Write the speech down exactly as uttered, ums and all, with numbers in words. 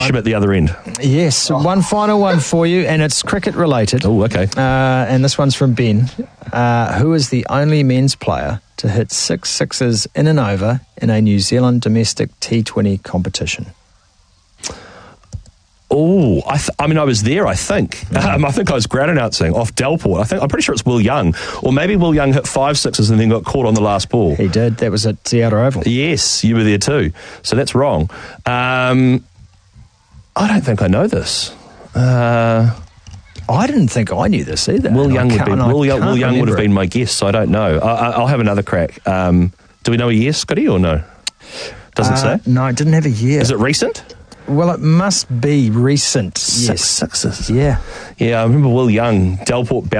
At the other end. Yes, oh. one final one for you, and it's cricket related. Oh, okay. Uh, and this one's from Ben. Uh, who is the only men's player to hit six sixes in an over in a New Zealand domestic T twenty competition? Oh, I, th- I mean, I was there, I think. Mm. Um, I think I was ground announcing off Delport. I think, I'm pretty sure it's Will Young. Or maybe Will Young hit five sixes and then got caught on the last ball. He did. That was at Te Ara Oval. Yes, you were there too. So that's wrong. Um, I don't think I know this. Uh, I didn't think I knew this either. Will Young, would, be, Will, Young, Will Young would have it. been my guess, so I don't know. I, I'll have another crack. Um, do we know a year, Scotty, or no? Doesn't uh, say? No, it didn't have a year. Is it recent? Well, it must be recent. Six yes. sixes. Yeah. Yeah, I remember Will Young, Delport